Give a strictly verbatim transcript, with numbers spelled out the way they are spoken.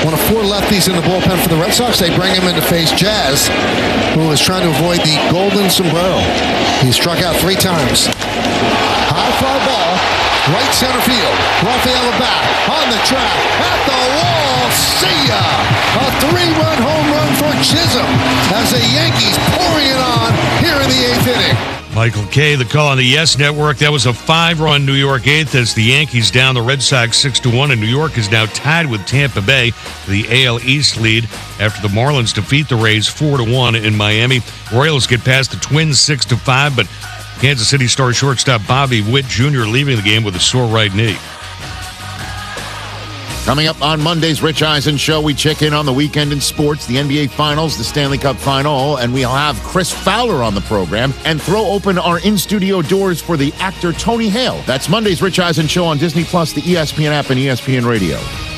One of four lefties in the bullpen for the Red Sox. They bring him in to face Jazz, who is trying to avoid the golden sombrero. He struck out three times. High fly ball, right center field. Rafael back on the track, at the wall. See ya! A three-run home run for Chisholm as the Yankees pouring it on here in the eighth inning. Michael Kay, the call on the Yes Network. That was a five-run New York eighth as the Yankees down the Red Sox six to one, and New York is now tied with Tampa Bay for the A L East lead after the Marlins defeat the Rays four to one in Miami. Royals get past the Twins six to five, but Kansas City star shortstop Bobby Witt Junior leaving the game with a sore right knee. Coming up on Monday's Rich Eisen Show, we check in on the weekend in sports, the N B A Finals, the Stanley Cup Final, and we'll have Chris Fowler on the program and throw open our in-studio doors for the actor Tony Hale. That's Monday's Rich Eisen Show on Disney Plus, the E S P N app, and E S P N Radio.